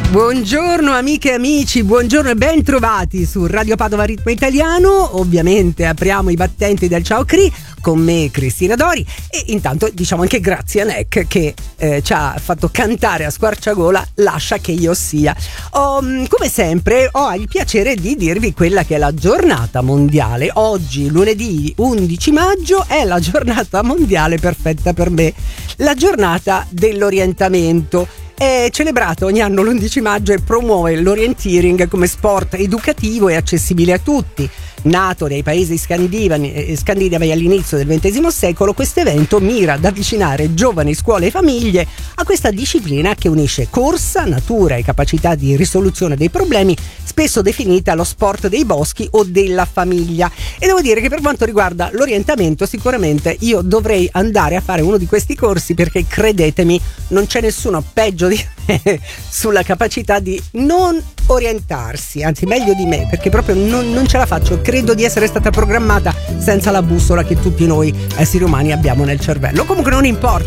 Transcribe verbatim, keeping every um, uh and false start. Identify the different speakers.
Speaker 1: Buongiorno amiche e amici, buongiorno e ben trovati su Radio Padova Ritmo Italiano. Ovviamente apriamo i battenti del Ciao Cri con me Cristina Dori e intanto diciamo anche grazie a Neck che eh, ci ha fatto cantare a squarciagola Lascia che io sia. Oh, come sempre ho il piacere di dirvi quella che è la giornata mondiale. Oggi lunedì undici maggio è la giornata mondiale perfetta per me, la giornata dell'orientamento. È celebrato ogni anno l'undici maggio e promuove l'orienteering come sport educativo e accessibile a tutti. Nato nei paesi scandinavi, scandinavi all'inizio del ventesimo secolo, questo evento mira ad avvicinare giovani, scuole e famiglie a questa disciplina che unisce corsa, natura e capacità di risoluzione dei problemi, spesso definita lo sport dei boschi o della famiglia. E devo dire che per quanto riguarda l'orientamento, sicuramente io dovrei andare a fare uno di questi corsi, perché credetemi, non c'è nessuno peggio di me sulla capacità di non orientarsi, anzi meglio di me, perché proprio non, non ce la faccio. Credo di essere stata programmata senza la bussola che tutti noi esseri umani abbiamo nel cervello. Comunque non importa.